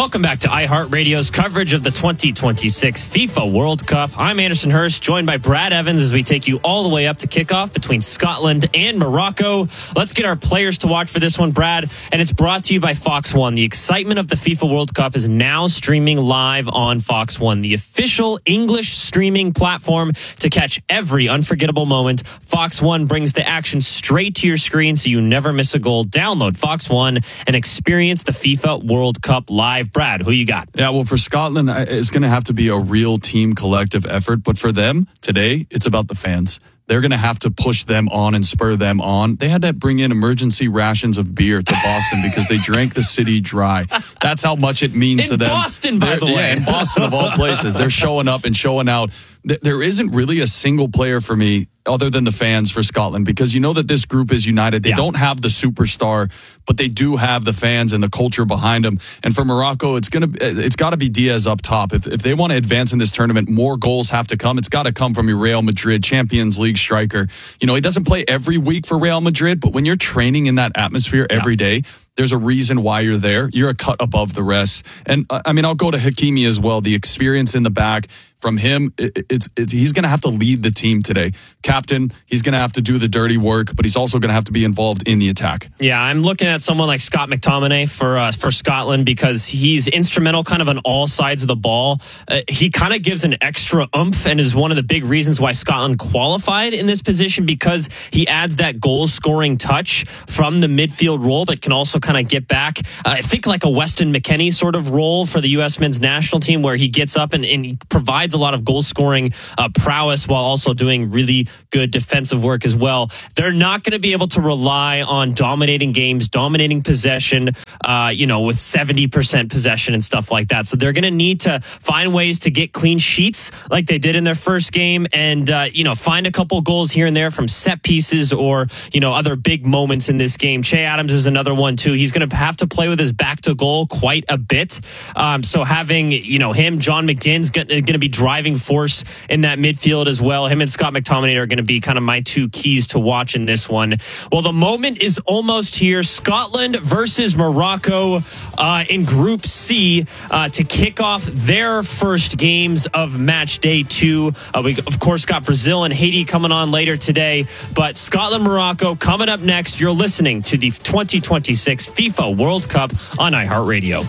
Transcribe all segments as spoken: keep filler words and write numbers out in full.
Welcome back to iHeartRadio's coverage of the twenty twenty-six FIFA World Cup. I'm Anderson Hurst, joined by Brad Evans as we take you all the way up to kickoff between Scotland and Morocco. Let's get our players to watch for this one, Brad, and it's brought to you by Fox One. The excitement of the FIFA World Cup is now streaming live on Fox One, the official English streaming platform to catch every unforgettable moment. Fox One brings the action straight to your screen so you never miss a goal. Download Fox One and experience the FIFA World Cup live. Brad, who you got? Yeah, well, for Scotland, it's going to have to be a real team collective effort. But for them today, it's about the fans. They're going to have to push them on and spur them on. They had to bring in emergency rations of beer to Boston because they drank the city dry. That's how much it means in to them. In Boston, by They're, the way. Yeah, in Boston, of all places. They're showing up and showing out. There isn't really a single player for me other than the fans for Scotland, because you know that this group is united. They yeah. don't have the superstar, but they do have the fans and the culture behind them. And for Morocco, it's gonna it's got to be Diaz up top. If if they want to advance in this tournament, more goals have to come. It's got to come from your Real Madrid Champions League striker. You know, he doesn't play every week for Real Madrid, but when you're training in that atmosphere every yeah. day, there's a reason why you're there. You're a cut above the rest. And I mean, I'll go to Hakimi as well. The experience in the back from him, it, it's, it's he's going to have to lead the team today. Captain, he's going to have to do the dirty work, but he's also going to have to be involved in the attack. Yeah, I'm looking at someone like Scott McTominay for uh, for Scotland because he's instrumental kind of on all sides of the ball. Uh, he kind of gives an extra oomph and is one of the big reasons why Scotland qualified in this position, because he adds that goal-scoring touch from the midfield role, but can also kind of get back. Uh, I think like a Weston McKennie sort of role for the U S men's national team, where he gets up and, and he provides a lot of goal-scoring uh, prowess while also doing really good defensive work as well. They're not going to be able to rely on dominating games, dominating possession, uh, you know, with seventy percent possession and stuff like that. So they're going to need to find ways to get clean sheets like they did in their first game and, uh, you know, find a couple goals here and there from set pieces or, you know, other big moments in this game. Che Adams is another one too. He's going to have to play with his back to goal quite a bit. Um, so having, you know, him, John McGinn's going to be driving force in that midfield as well. Him and Scott McTominay are going to be kind of my two keys to watch in this one. Well, the moment is almost here. Scotland versus Morocco uh, in Group C uh, to kick off their first games of match day two. Uh, we, of course, got Brazil and Haiti coming on later today, but Scotland, Morocco coming up next. You're listening to the twenty twenty-six FIFA World Cup on iHeartRadio.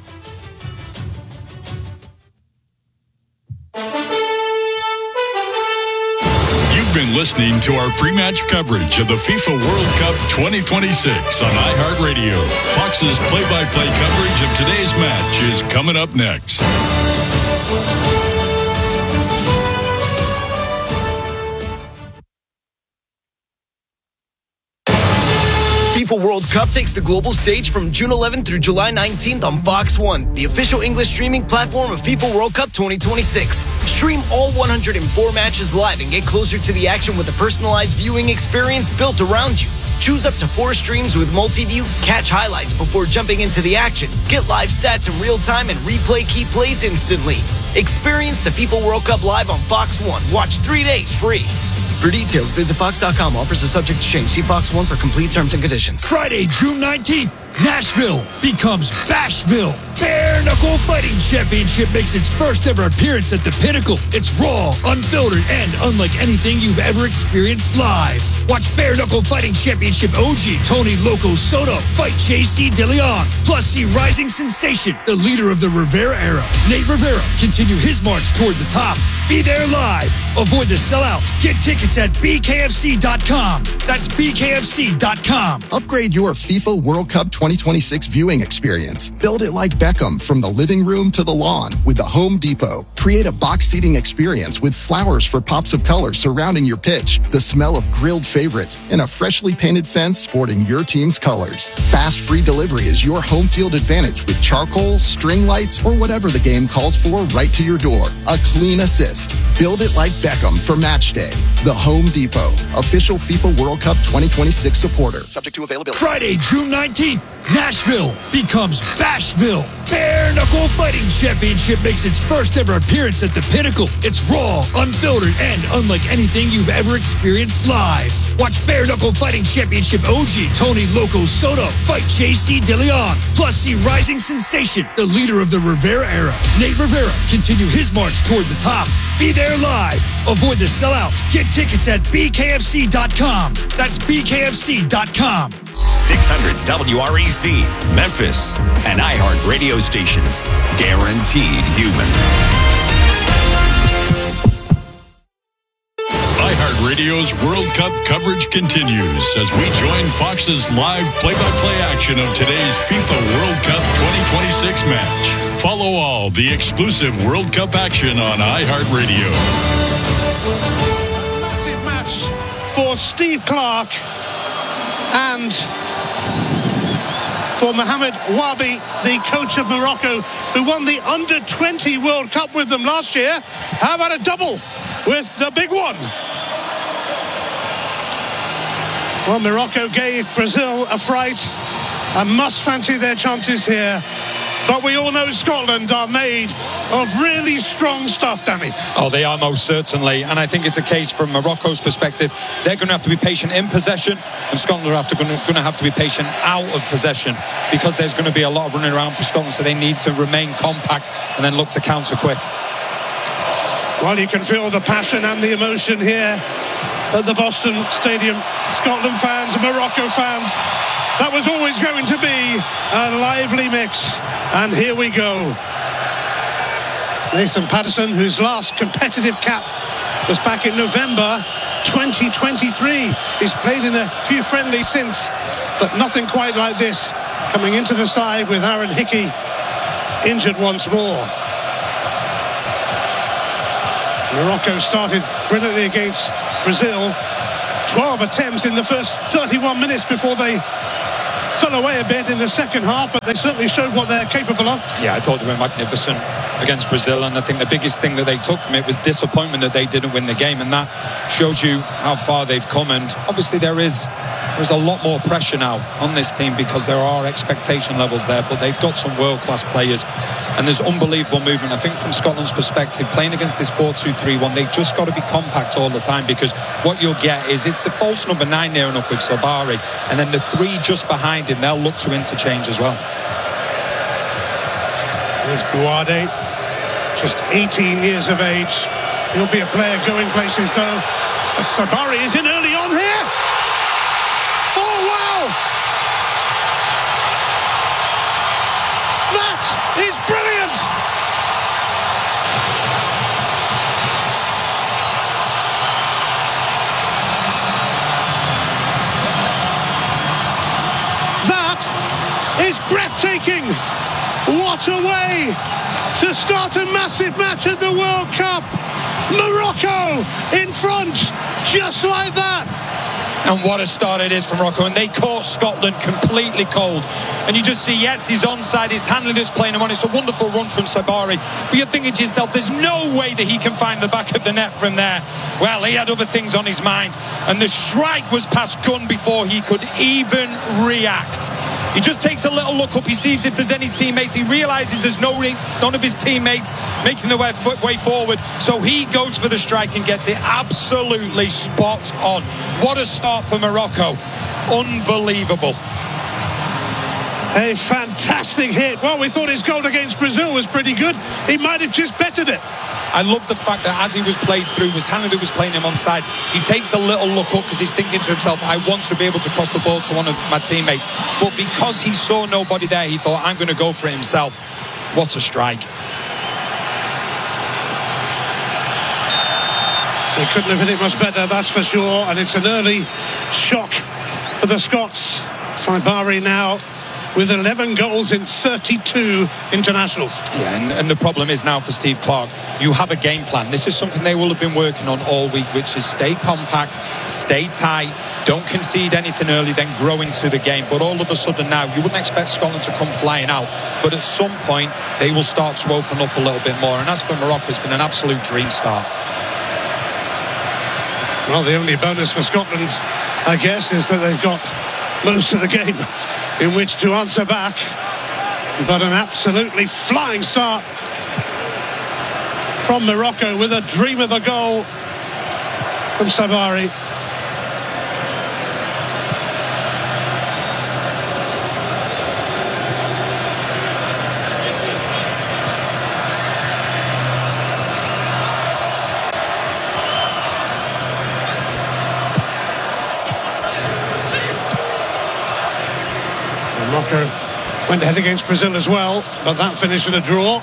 Been listening to our pre-match coverage of the FIFA World Cup twenty twenty-six on iHeartRadio. Fox's play-by-play coverage of today's match is coming up next. FIFA World Cup takes the global stage from June eleventh through July nineteenth on Fox One, the official English streaming platform of FIFA World Cup twenty twenty-six. Stream all one hundred four matches live and get closer to the action with a personalized viewing experience built around you. Choose up to four streams with multi-view, catch highlights before jumping into the action, get live stats in real time, and replay key plays instantly. Experience the FIFA World Cup live on Fox One. Watch three days free. For details, visit fox dot com. Offers are subject to change. See Fox One for complete terms and conditions. Friday, June nineteenth, Nashville becomes Bashville. Bare Knuckle Fighting Championship makes its first ever appearance at the Pinnacle. It's raw, unfiltered, and unlike anything you've ever experienced live. Watch Bare Knuckle Fighting Championship O G Tony Loco Soto fight J C DeLeon. Plus see rising sensation, the leader of the Rivera era, Nate Rivera, continue his march toward the top. Be there live. Avoid the sellout. Get tickets at b k f c dot com. That's b k f c dot com. Upgrade your FIFA World Cup twenty twenty-six viewing experience. Build it like Beckham from the living room to the lawn with the Home Depot. Create a box seating experience with flowers for pops of color surrounding your pitch, the smell of grilled favorites, and a freshly painted fence sporting your team's colors. Fast free delivery is your home field advantage with charcoal, string lights, or whatever the game calls for right to your door. A clean assist. Build it like Beckham for match day. The Home Depot, official FIFA World Cup twenty twenty-six supporter. Subject to availability. Friday, June nineteenth, Nashville becomes Bashville. Bare Knuckle Fighting Championship makes its first ever appearance at the Pinnacle. It's raw, unfiltered, and unlike anything you've ever experienced live. Watch Bare Knuckle Fighting Championship O G Tony Loco Soto fight J C DeLeon. Plus see rising sensation, the leader of the Rivera era, Nate Rivera, continue his march toward the top. Be there live. Avoid the sellout. Get tickets at B K F C dot com. That's B K F C dot com. six hundred W R E C, Memphis, an iHeart radio station. Guaranteed human. iHeartRadio's World Cup coverage continues as we join Fox's live play-by-play action of today's FIFA World Cup twenty twenty-six match. Follow all the exclusive World Cup action on iHeartRadio. Massive match for Steve Clarke and for Mohamed Wabi, the coach of Morocco, who won the under twenty World Cup with them last year. How about a double with the big one? Well, Morocco gave Brazil a fright and must fancy their chances here. But we all know Scotland are made of really strong stuff, Danny. Oh, they are most certainly. And I think it's a case from Morocco's perspective. They're going to have to be patient in possession, and Scotland are going to, going to have to be patient out of possession, because there's going to be a lot of running around for Scotland, so they need to remain compact and then look to counter quick. Well, you can feel the passion and the emotion here at the Boston Stadium. Scotland fans and Morocco fans. That was always going to be a lively mix. And here we go. Nathan Patterson, whose last competitive cap was back in November twenty twenty-three. He's played in a few friendlies since, but nothing quite like this. Coming into the side with Aaron Hickey injured once more. Morocco started brilliantly against Brazil. twelve attempts in the first thirty-one minutes before they fell away a bit in the second half, but they certainly showed what they're capable of. Yeah, I thought they were magnificent against Brazil, and I think the biggest thing that they took from it was disappointment that they didn't win the game, and that shows you how far they've come. And obviously there is there's a lot more pressure now on this team, because there are expectation levels there, but they've got some world-class players and there's unbelievable movement. I think from Scotland's perspective, playing against this four two three one, they've just got to be compact all the time, because what you'll get is it's a false number nine near enough with Sabari, and then the three just behind him, they'll look to interchange as well. Here's Buade, just eighteen years of age. He'll be a player going places though. Sabari is in early on here. Oh wow! That is brilliant! That is breathtaking! What a way to start a massive match at the World Cup! Morocco in front, just like that. And what a start it is for Morocco. And they caught Scotland completely cold. And you just see, yes, he's onside, his handling is playing him on. It's a wonderful run from Sabari. But you're thinking to yourself, there's no way that he can find the back of the net from there. Well, he had other things on his mind. And the strike was past gun before he could even react. He just takes a little look up. He sees if there's any teammates. He realises there's no none of his teammates making the way, way forward. So he goes for the strike and gets it absolutely spot on. What a start for Morocco. Unbelievable. A fantastic hit. Well, we thought his goal against Brazil was pretty good. He might have just bettered it. I love the fact that as he was played through, was Hanley that was playing him on side, he takes a little look up because he's thinking to himself, I want to be able to cross the ball to one of my teammates. But because he saw nobody there, he thought, I'm going to go for it himself. What a strike. They couldn't have hit it much better, that's for sure. And it's an early shock for the Scots. Sabari now with eleven goals in thirty-two internationals. Yeah, and, and the problem is now for Steve Clarke, you have a game plan. This is something they will have been working on all week, which is stay compact, stay tight, don't concede anything early, then grow into the game. But all of a sudden now, you wouldn't expect Scotland to come flying out, but at some point, they will start to open up a little bit more. And as for Morocco, it's been an absolute dream start. Well, the only bonus for Scotland, I guess, is that they've got most of the game in which to answer back. But an absolutely flying start from Morocco with a dream of a goal from Sabari. Morocco went ahead against Brazil as well, but that finished in a draw.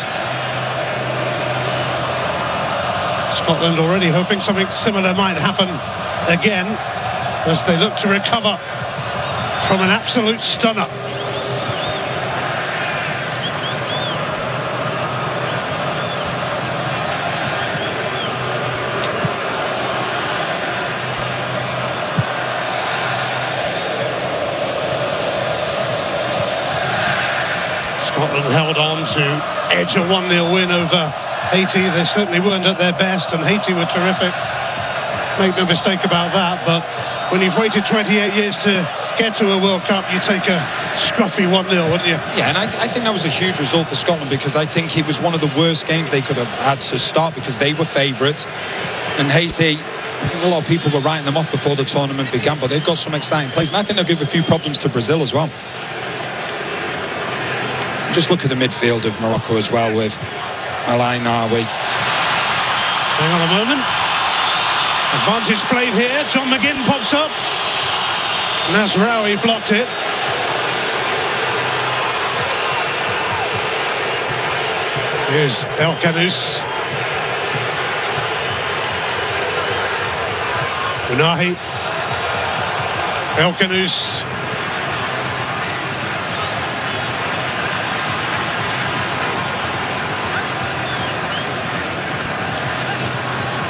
Scotland already hoping something similar might happen again as they look to recover from an absolute stunner. Scotland held on to edge a one nil win over Haiti. They certainly weren't at their best, and Haiti were terrific. Make no mistake about that, but when you've waited twenty-eight years to get to a World Cup, you take a scruffy one nil, wouldn't you? Yeah, and I, th I think that was a huge result for Scotland, because I think it was one of the worst games they could have had to start, because they were favourites. And Haiti, I think a lot of people were writing them off before the tournament began, but they've got some exciting players, and I think they'll give a few problems to Brazil as well. Just look at the midfield of Morocco as well, with El Ainaoui. Hang on a moment. Advantage played here. John McGinn pops up. Nasraoui blocked it. Here's El Khanous. Unahi. El Khanous.